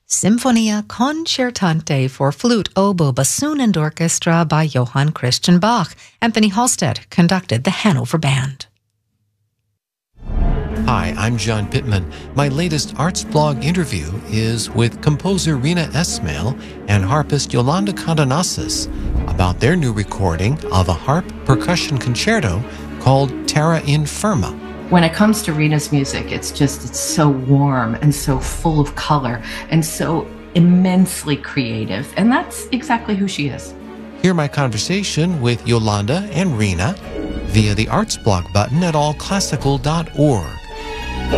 Sinfonia Concertante for Flute, Oboe, Bassoon and Orchestra by Johann Christian Bach. Anthony Halstead conducted the Hanover Band. Hi, I'm John Pittman. My latest Arts Blog interview is with composer Rina Esmail and harpist Yolanda Condonasis about their new recording of a harp percussion concerto called Terra Infirma. When it comes to Rina's music, it's so warm and so full of color and so immensely creative. And that's exactly who she is. Hear my conversation with Yolanda and Rina via the Arts Blog button at allclassical.org.